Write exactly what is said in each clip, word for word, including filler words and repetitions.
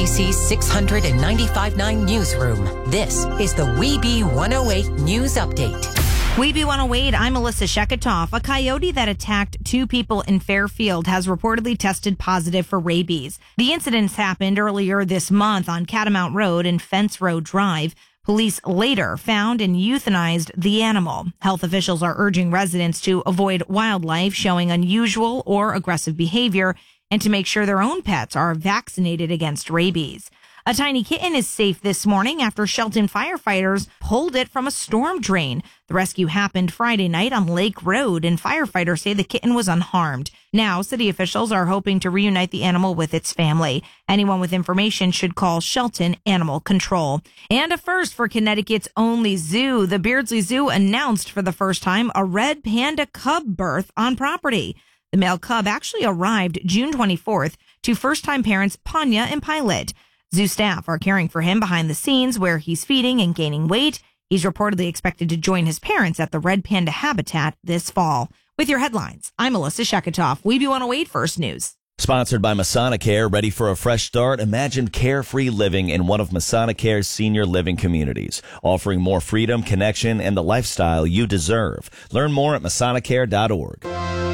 A C six ninety-five point nine Newsroom. This is the Weeby one oh eight News Update. Weeby one oh eight, I'm Melissa Sheketoff. A coyote that attacked two people in Fairfield has reportedly tested positive for rabies. The incidents happened earlier this month on Catamount Road and Fence Road Drive. Police later found and euthanized the animal. Health officials are urging residents to avoid wildlife showing unusual or aggressive behavior and to make sure their own pets are vaccinated against rabies. A tiny kitten is safe this morning after Shelton firefighters pulled it from a storm drain. The rescue happened Friday night on Lake Road, and firefighters say the kitten was unharmed. Now, city officials are hoping to reunite the animal with its family. Anyone with information should call Shelton Animal Control. And a first for Connecticut's only zoo. The Beardsley Zoo announced for the first time a red panda cub birth on property. The male cub actually arrived June twenty-fourth to first-time parents Panya and Pilot. Zoo staff are caring for him behind the scenes where he's feeding and gaining weight. He's reportedly expected to join his parents at the red panda habitat this fall. With your headlines, I'm Melissa Sheketoff, Weeby one oh eight First News. Sponsored by Masonacare. Ready for a fresh start? Imagine carefree living in one of Masonacare's senior living communities, offering more freedom, connection, and the lifestyle you deserve. Learn more at masonacare dot org.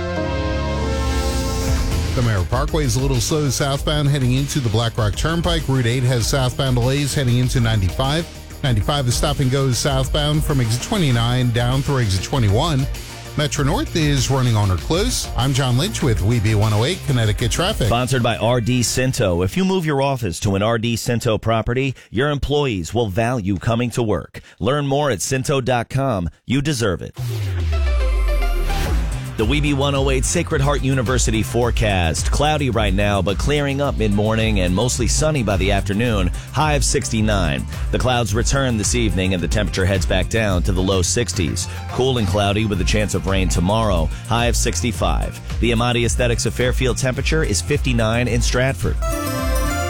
The Merritt Parkway is a little slow southbound heading into the Black Rock Turnpike. Route eight has southbound delays heading into ninety-five. ninety-five is stop and goes southbound from exit twenty-nine down through exit twenty-one. Metro North is running on or close. I'm John Lynch with Weeby one oh eight Connecticut Traffic. Sponsored by R D Cinto. If you move your office to an R D Cinto property, your employees will value coming to work. Learn more at cinto dot com. You deserve it. The Weeby one oh eight Sacred Heart University forecast. Cloudy right now, but clearing up mid-morning and mostly sunny by the afternoon. High of sixty-nine. The clouds return this evening and the temperature heads back down to the low sixties. Cool and cloudy with a chance of rain tomorrow. High of sixty-five. The Amati Aesthetics of Fairfield temperature is fifty-nine in Stratford.